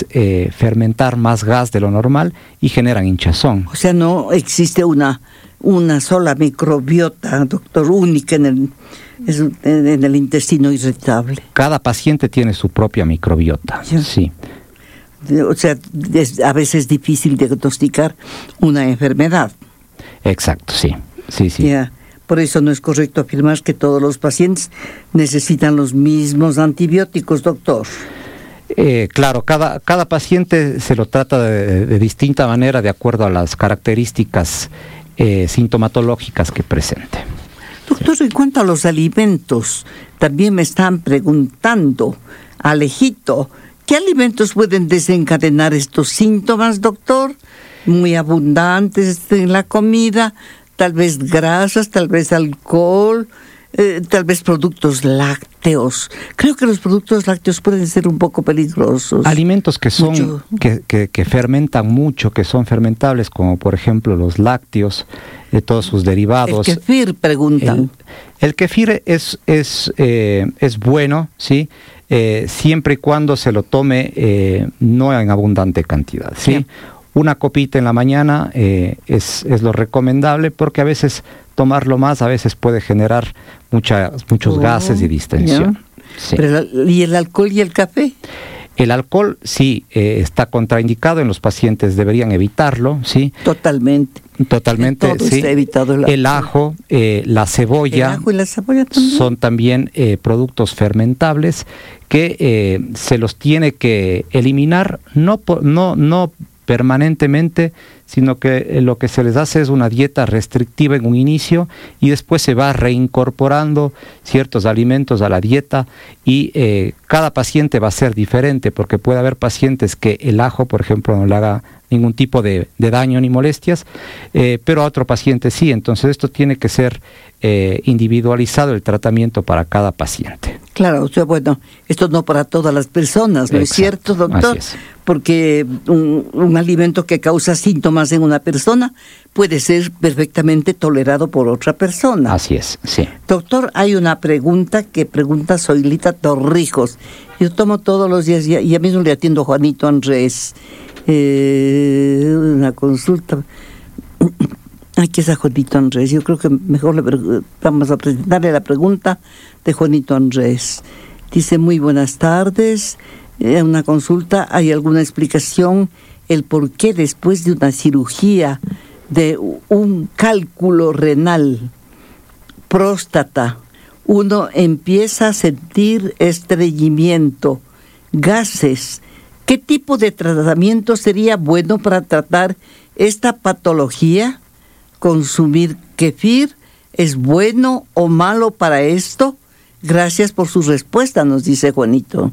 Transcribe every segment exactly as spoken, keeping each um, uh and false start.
eh, fermentar más gas de lo normal y generan hinchazón. O sea, no existe una, una sola microbiota, doctor, única en el, en el intestino irritable. Cada paciente tiene su propia microbiota, ¿Sí? sí. O sea, es a veces difícil diagnosticar una enfermedad. Exacto, sí. Sí, sí. Ya. Por eso no es correcto afirmar que todos los pacientes necesitan los mismos antibióticos, doctor. Eh, claro, cada, cada paciente se lo trata de, de distinta manera de acuerdo a las características eh, sintomatológicas que presente. Doctor, en cuanto a los alimentos, también me están preguntando, Alejito, ¿qué alimentos pueden desencadenar estos síntomas, doctor? Muy abundantes en la comida, tal vez grasas, tal vez alcohol, eh, tal vez productos lácteos. Creo que los productos lácteos pueden ser un poco peligrosos. Alimentos que son que, que, que fermentan mucho, que son fermentables, como por ejemplo los lácteos, de todos sus derivados. El kefir, preguntan. El, el kefir es, es, eh, es bueno, ¿sí? Eh, siempre y cuando se lo tome eh, no en abundante cantidad, ¿sí? Sí. Una copita en la mañana eh, es, es lo recomendable, porque a veces tomarlo más a veces puede generar mucha, muchos oh, gases y distensión. Sí. Pero, ¿y el alcohol y el café? El alcohol sí eh, está contraindicado en los pacientes, deberían evitarlo, ¿sí? Totalmente. Totalmente, todo sí. Está evitado el, el ajo, eh, la cebolla, el ajo y la cebolla también son también eh, productos fermentables que eh, se los tiene que eliminar, no no no permanentemente, sino que lo que se les hace es una dieta restrictiva en un inicio y después se va reincorporando ciertos alimentos a la dieta y eh, cada paciente va a ser diferente, porque puede haber pacientes que el ajo, por ejemplo, no le haga ningún tipo de, de daño ni molestias, eh, pero a otro paciente sí. Entonces esto tiene que ser eh, individualizado el tratamiento para cada paciente. Claro, o sea, bueno, esto no para todas las personas, ¿no? Exacto, es cierto, doctor? Es. Porque un, un alimento que causa síntomas en una persona puede ser perfectamente tolerado por otra persona. Así es, sí. Doctor, hay una pregunta que pregunta Zoilita Torrijos. Yo tomo todos los días, y ya mismo le atiendo a Juanito Andrés. Eh, una consulta. Aquí es a Juanito Andrés. Yo creo que mejor le vamos a presentarle la pregunta de Juanito Andrés. Dice: muy buenas tardes. Eh, una consulta, ¿hay alguna explicación el por qué después de una cirugía de un cálculo renal, próstata, uno empieza a sentir estreñimiento, gases? ¿Qué tipo de tratamiento sería bueno para tratar esta patología? ¿Consumir kefir es bueno o malo para esto? Gracias por su respuesta, nos dice Juanito.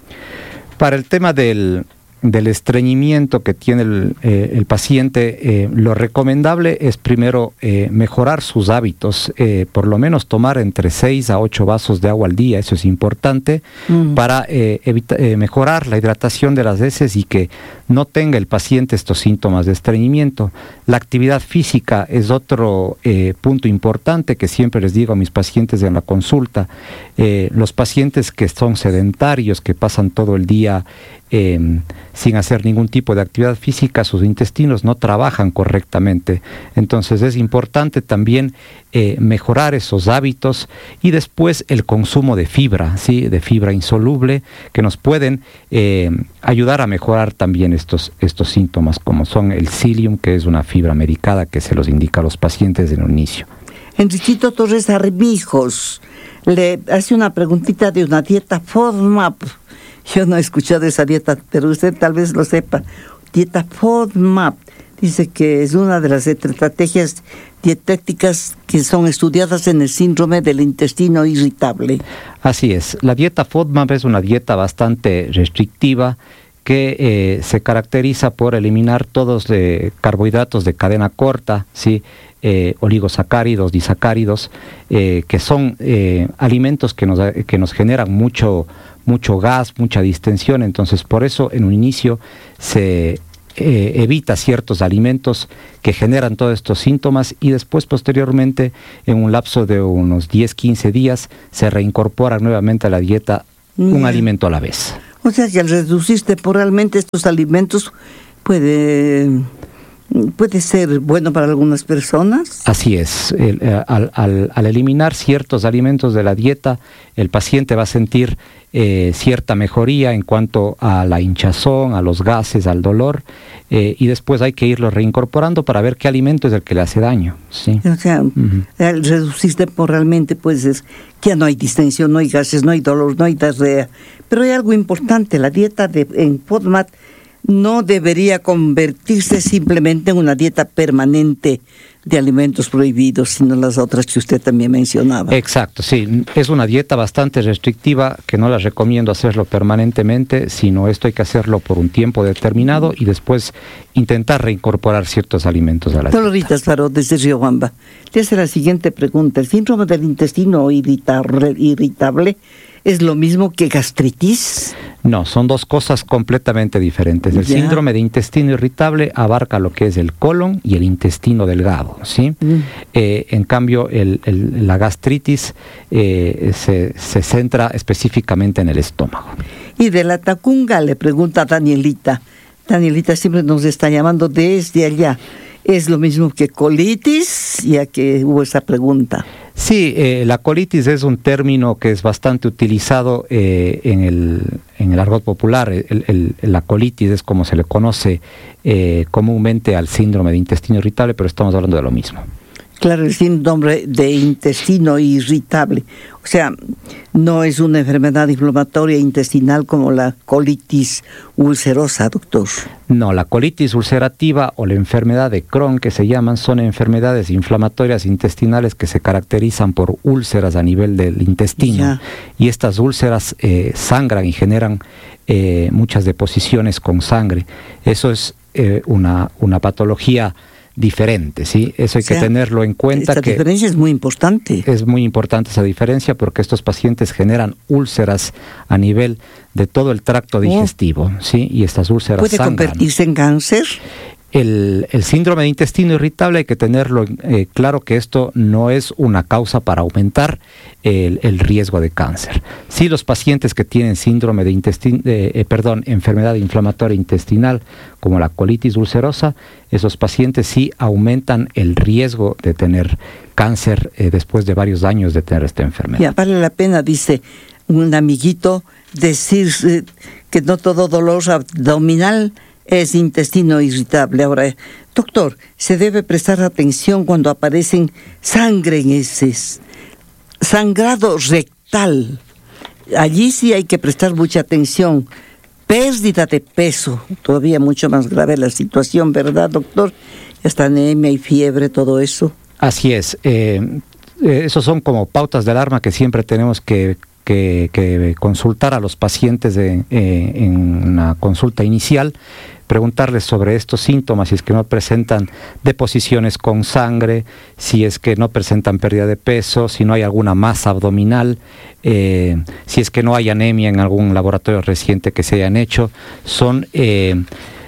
Para el tema del, del estreñimiento que tiene el, eh, el paciente, eh, lo recomendable es primero eh, mejorar sus hábitos, eh, por lo menos tomar entre seis a ocho vasos de agua al día. Eso es importante mm. para eh, evita, eh, mejorar la hidratación de las heces y que no tenga el paciente estos síntomas de estreñimiento. La actividad física es otro eh, punto importante que siempre les digo a mis pacientes en la consulta. Eh, los pacientes que son sedentarios, que pasan todo el día eh, sin hacer ningún tipo de actividad física, sus intestinos no trabajan correctamente. Entonces es importante también eh, mejorar esos hábitos y después el consumo de fibra, ¿sí? De fibra insoluble, que nos pueden eh, ayudar a mejorar también estos, estos síntomas, como son el psyllium, que es una fibra medicada que se los indica a los pacientes en un inicio. Enriquito Torres Armijos le hace una preguntita de una dieta FODMAP. Yo no he escuchado esa dieta, pero usted tal vez lo sepa. Dieta FODMAP. Dice que es una de las estrategias dietéticas que son estudiadas en el síndrome del intestino irritable. Así es. La dieta FODMAP es una dieta bastante restrictiva que eh, se caracteriza por eliminar todos los eh, carbohidratos de cadena corta, ¿sí? Eh, oligosacáridos, disacáridos, eh, que son eh, alimentos que nos, que nos generan mucho, mucho gas, mucha distensión. Entonces, por eso en un inicio se eh, evita ciertos alimentos que generan todos estos síntomas y después, posteriormente, en un lapso de unos diez a quince días, se reincorpora nuevamente a la dieta un yeah. alimento a la vez. O sea que al reducir temporalmente estos alimentos puede, puede ser bueno para algunas personas. Así es. El, eh, al, al, al eliminar ciertos alimentos de la dieta, el paciente va a sentir eh, cierta mejoría en cuanto a la hinchazón, a los gases, al dolor, eh, y después hay que irlo reincorporando para ver qué alimento es el que le hace daño. ¿Sí? O sea, uh-huh. al reducir temporalmente, pues es que ya no hay distensión, no hay gases, no hay dolor, no hay diarrea. Pero hay algo importante, la dieta de, en FODMAP no debería convertirse simplemente en una dieta permanente de alimentos prohibidos, sino las otras que usted también mencionaba. Exacto, sí. Es una dieta bastante restrictiva que no la recomiendo hacerlo permanentemente, sino esto hay que hacerlo por un tiempo determinado y después intentar reincorporar ciertos alimentos a la Doloritas dieta. Doloritas Faro, desde Riobamba. Le hace la siguiente pregunta. ¿El síndrome del intestino irritable, irritable es lo mismo que gastritis? No, son dos cosas completamente diferentes. El ya. síndrome de intestino irritable abarca lo que es el colon y el intestino delgado, ¿sí? Mm. Eh, en cambio, el, el, la gastritis eh, se, se centra específicamente en el estómago. Y de la tacunga le pregunta a Danielita. Danielita siempre nos está llamando desde allá. ¿Es lo mismo que colitis? Ya que hubo esa pregunta. Sí, eh, la colitis es un término que es bastante utilizado eh, en, el, en el argot popular. El, el, la colitis es como se le conoce eh, comúnmente al síndrome de intestino irritable, pero estamos hablando de lo mismo. Claro, el síndrome de intestino irritable. O sea, no es una enfermedad inflamatoria intestinal como la colitis ulcerosa, doctor. No, la colitis ulcerativa o la enfermedad de Crohn, que se llaman, son enfermedades inflamatorias intestinales que se caracterizan por úlceras a nivel del intestino. Ya. Y estas úlceras eh, sangran y generan eh, muchas deposiciones con sangre. Eso es eh, una, una patología diferente, ¿sí? Eso hay o sea, que tenerlo en cuenta. Esta que diferencia es muy importante. Es muy importante esa diferencia porque estos pacientes generan úlceras a nivel de todo el tracto digestivo, oh. ¿sí? Y estas úlceras ¿Puede sangran. convertirse en cáncer? El, el síndrome de intestino irritable hay que tenerlo eh, claro que esto no es una causa para aumentar el, el riesgo de cáncer. Sí, los pacientes que tienen síndrome de intestino, eh, eh, perdón, enfermedad inflamatoria intestinal como la colitis ulcerosa, esos pacientes sí aumentan el riesgo de tener cáncer eh, después de varios años de tener esta enfermedad. Ya vale la pena, dice un amiguito, decir eh, que no todo dolor abdominal es intestino irritable. Ahora, doctor, se debe prestar atención cuando aparecen sangre en heces, sangrado rectal. Allí sí hay que prestar mucha atención. Pérdida de peso, todavía mucho más grave la situación, ¿verdad, doctor? Hasta anemia y fiebre, todo eso. Así es. Eh, eh, esos son como pautas de alarma que siempre tenemos que Que, que consultar a los pacientes de, eh, en una consulta inicial, preguntarles sobre estos síntomas, si es que no presentan deposiciones con sangre, si es que no presentan pérdida de peso, si no hay alguna masa abdominal, eh, si es que no hay anemia en algún laboratorio reciente que se hayan hecho. Son eh,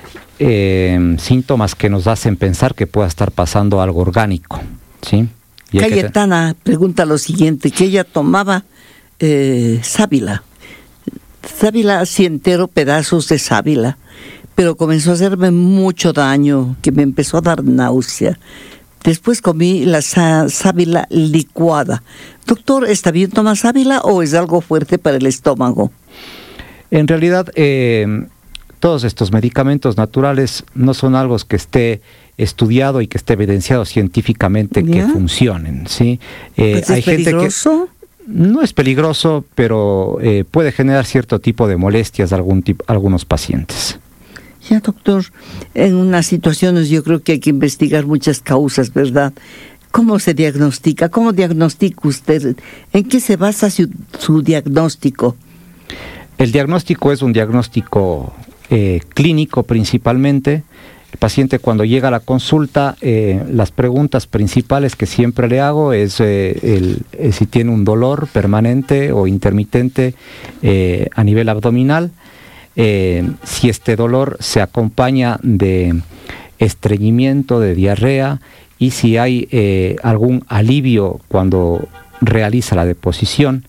eh, síntomas que nos hacen pensar que pueda estar pasando algo orgánico, ¿sí? Y Cayetana te... pregunta lo siguiente, que ella tomaba Eh, sábila, sábila así entero, pedazos de sábila, pero comenzó a hacerme mucho daño, que me empezó a dar náusea. Después comí la sá, sábila licuada. Doctor, ¿está bien tomar sábila o es algo fuerte para el estómago? En realidad, eh, todos estos medicamentos naturales no son algo que esté estudiado y que esté evidenciado científicamente ¿Ya? que funcionen, ¿sí? Eh, ¿Es hay peligroso? Gente que no es peligroso, pero eh, puede generar cierto tipo de molestias a algún tipo, algunos pacientes. Ya, doctor, en unas situaciones yo creo que hay que investigar muchas causas, ¿verdad? ¿Cómo se diagnostica? ¿Cómo diagnostica usted? ¿En qué se basa su, su diagnóstico? El diagnóstico es un diagnóstico eh, clínico principalmente. El paciente cuando llega a la consulta, eh, las preguntas principales que siempre le hago es eh, el, eh, si tiene un dolor permanente o intermitente eh, a nivel abdominal, eh, si este dolor se acompaña de estreñimiento, de diarrea y si hay eh, algún alivio cuando realiza la deposición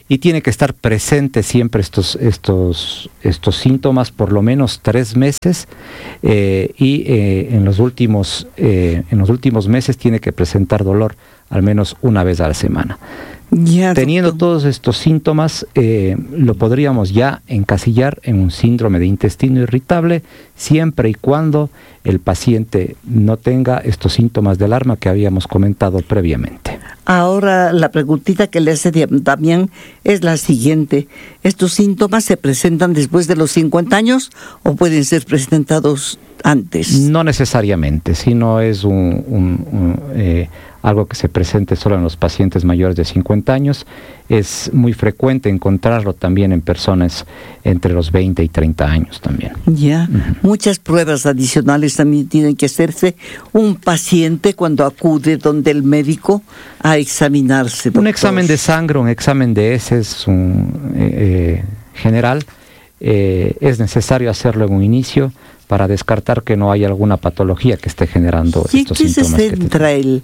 y tiene que estar presente siempre estos, estos, estos síntomas por lo menos tres meses eh, y eh, en, los últimos, eh, en los últimos meses tiene que presentar dolor al menos una vez a la semana. Ya, Teniendo doctor. todos estos síntomas, eh, lo podríamos ya encasillar en un síndrome de intestino irritable, siempre y cuando el paciente no tenga estos síntomas de alarma que habíamos comentado previamente. Ahora la preguntita que le hace también es la siguiente. ¿Estos síntomas se presentan después de los cincuenta años o pueden ser presentados antes? No necesariamente, sino es un, un, un, eh, algo que se presente solo en los pacientes mayores de cincuenta años. Es muy frecuente encontrarlo también en personas entre los veinte y treinta años también. Ya, uh-huh. Muchas pruebas adicionales también tienen que hacerse un paciente cuando acude donde el médico a examinarse. Doctor. Un examen de sangre, un examen de heces, un eh, general, eh, es necesario hacerlo en un inicio para descartar que no hay alguna patología que esté generando ¿Y estos qué síntomas. se centra el,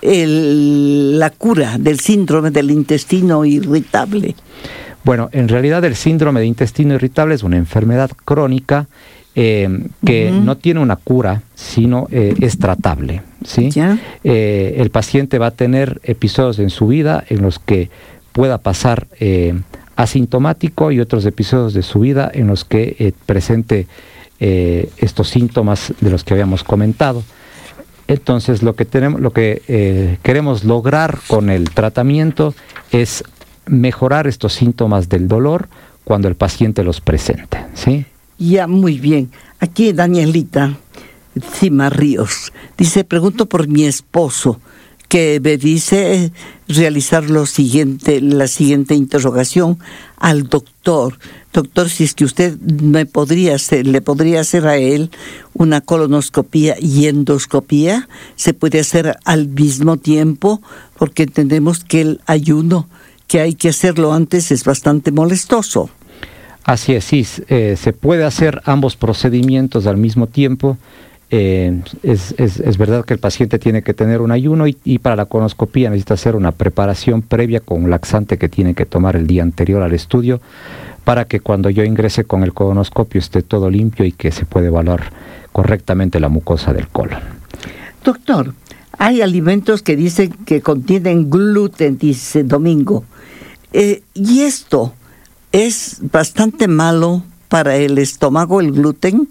el, la cura del síndrome del intestino irritable? Bueno, en realidad el síndrome de intestino irritable es una enfermedad crónica eh, que uh-huh. no tiene una cura, sino eh, es tratable, ¿sí? ¿Ya? Eh, el paciente va a tener episodios en su vida en los que pueda pasar eh, asintomático y otros episodios de su vida en los que eh, presente eh, estos síntomas de los que habíamos comentado. Entonces, lo que tenemos, lo que eh, queremos lograr con el tratamiento es mejorar estos síntomas del dolor cuando el paciente los presente, ¿sí? Ya, muy bien. Aquí Danielita Cima Ríos dice, pregunto por mi esposo, que me dice realizar lo siguiente, la siguiente interrogación al doctor. Doctor, si es que usted me podría hacer, le podría hacer a él una colonoscopía y endoscopía, se puede hacer al mismo tiempo, porque entendemos que el ayuno que hay que hacerlo antes es bastante molestoso. Así es, sí, eh, se puede hacer ambos procedimientos al mismo tiempo. Eh, es, es, es verdad que el paciente tiene que tener un ayuno y, y para la colonoscopía necesita hacer una preparación previa con un laxante que tiene que tomar el día anterior al estudio para que cuando yo ingrese con el colonoscopio esté todo limpio y que se pueda evaluar correctamente la mucosa del colon. Doctor, hay alimentos que dicen que contienen gluten, dice Domingo, eh, y esto es bastante malo para el estómago, el gluten.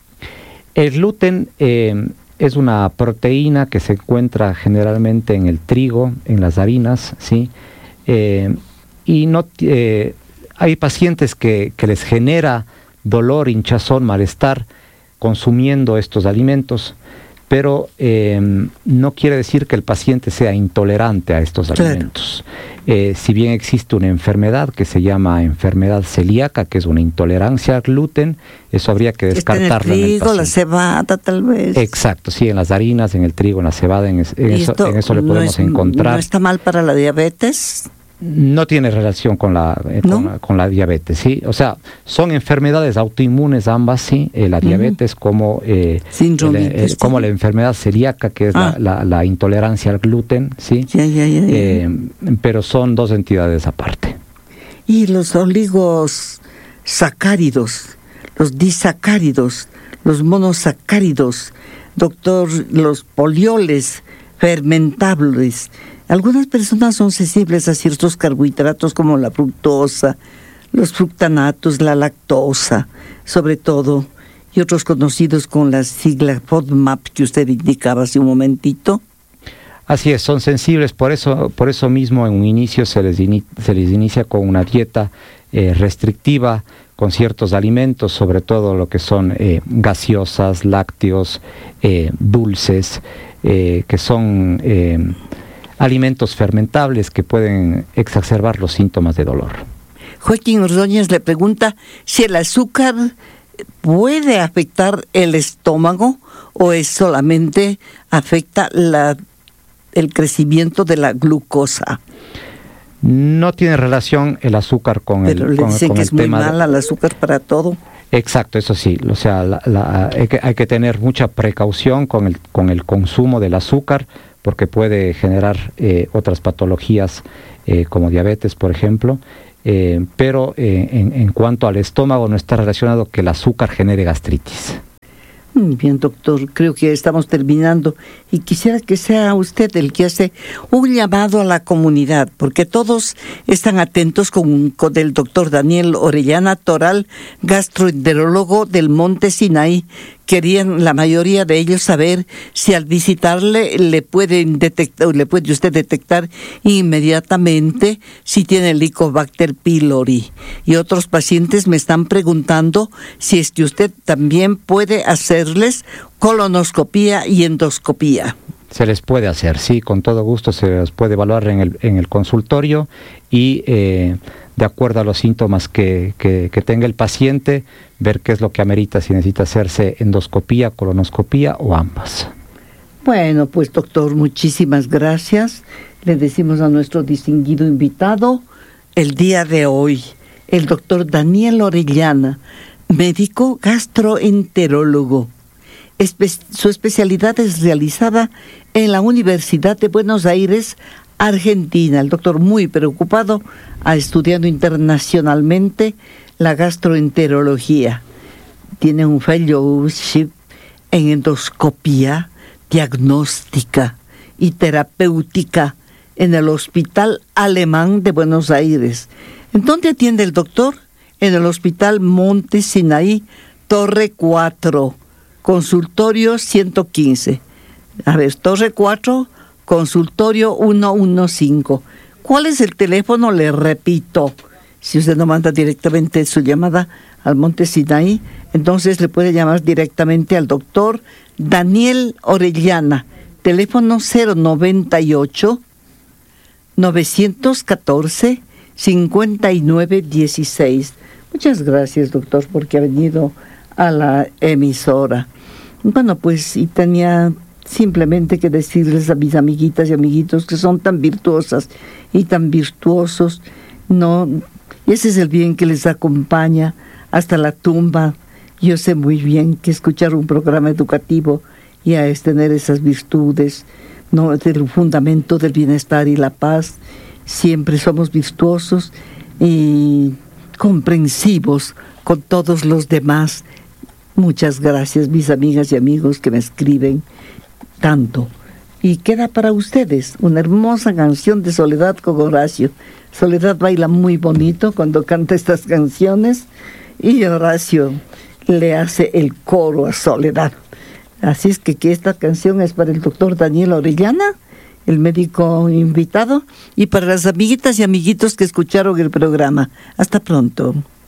El gluten eh, es una proteína que se encuentra generalmente en el trigo, en las harinas, ¿sí? Eh, y no, eh, hay pacientes que, que les genera dolor, hinchazón, malestar consumiendo estos alimentos, pero eh, no quiere decir que el paciente sea intolerante a estos claro. alimentos. Eh, si bien existe una enfermedad que se llama enfermedad celíaca, que es una intolerancia al gluten, eso habría que descartarlo. En el trigo, en el la cebada tal vez. Exacto, sí, en las harinas, en el trigo, en la cebada, en, es, en, eso, en eso le podemos no es, encontrar. ¿No está mal para la diabetes? No tiene relación con la, eh, ¿No? con, la con la diabetes, ¿sí? O sea, son enfermedades autoinmunes ambas, sí, eh, la diabetes uh-huh. como, eh, el, eh, como la enfermedad celíaca, que es ah. la, la, la intolerancia al gluten, ¿sí? Ya, ya, ya, ya. Eh, pero son dos entidades aparte. Y los oligosacáridos, los disacáridos, los monosacáridos, doctor, los polioles fermentables. Algunas personas son sensibles a ciertos carbohidratos como la fructosa, los fructanatos, la lactosa, sobre todo, y otros conocidos con la sigla FODMAP que usted indicaba hace un momentito. Así es, son sensibles, por eso, por eso mismo en un inicio se les, in, se les inicia con una dieta eh, restrictiva, con ciertos alimentos, sobre todo lo que son eh, gaseosas, lácteos, eh, dulces, eh, que son eh, alimentos fermentables que pueden exacerbar los síntomas de dolor. Joaquín Ordóñez le pregunta si el azúcar puede afectar el estómago o es solamente afecta la, el crecimiento de la glucosa. No tiene relación el azúcar con Pero el, le con, dicen con que el es muy tema mala el azúcar para todo. Exacto, eso sí, o sea, la, la, hay, que, hay que tener mucha precaución con el, con el consumo del azúcar, porque puede generar eh, otras patologías eh, como diabetes, por ejemplo, eh, pero eh, en, en cuanto al estómago no está relacionado que el azúcar genere gastritis. Bien, doctor, creo que estamos terminando y quisiera que sea usted el que hace un llamado a la comunidad, porque todos están atentos con, con el doctor Daniel Orellana Toral, gastroenterólogo del Monte Sinaí. Querían la mayoría de ellos saber si al visitarle le pueden detectar, le puede usted detectar inmediatamente si tiene Helicobacter pylori. Y otros pacientes me están preguntando si es que usted también puede hacerles colonoscopía y endoscopía. Se les puede hacer, sí, con todo gusto se les puede evaluar en el, en el consultorio y eh, de acuerdo a los síntomas que, que, que tenga el paciente, ver qué es lo que amerita, si necesita hacerse endoscopía, colonoscopía o ambas. Bueno, pues doctor, muchísimas gracias. Le decimos a nuestro distinguido invitado el día de hoy, el doctor Daniel Orellana, médico gastroenterólogo. Espe- su especialidad es realizada en la Universidad de Buenos Aires, Argentina. El doctor muy preocupado, ha estudiado internacionalmente la gastroenterología. Tiene un fellowship en endoscopía diagnóstica y terapéutica en el Hospital Alemán de Buenos Aires. ¿En dónde atiende el doctor? En el Hospital Monte Sinaí, Torre cuatro, consultorio ciento quince. A ver, Torre cuatro, consultorio ciento quince. ¿Cuál es el teléfono? Le repito, si usted no manda directamente su llamada al Monte Sinaí, entonces le puede llamar directamente al doctor Daniel Orellana, teléfono cero noventa y ocho, novecientos catorce, cincuenta y nueve dieciséis. Muchas gracias, doctor, porque ha venido a la emisora. Bueno, pues y tenía simplemente que decirles a mis amiguitas y amiguitos que son tan virtuosas y tan virtuosos, no, y ese es el bien que les acompaña hasta la tumba. Yo sé muy bien que escuchar un programa educativo y a es tener esas virtudes, no, del fundamento del bienestar y la paz. Siempre somos virtuosos y comprensivos con todos los demás. Muchas gracias, mis amigas y amigos que me escriben tanto. Y queda para ustedes una hermosa canción de Soledad con Horacio. Soledad baila muy bonito cuando canta estas canciones y Horacio le hace el coro a Soledad. Así es que, que esta canción es para el doctor Daniel Orellana, el médico invitado, y para las amiguitas y amiguitos que escucharon el programa. Hasta pronto.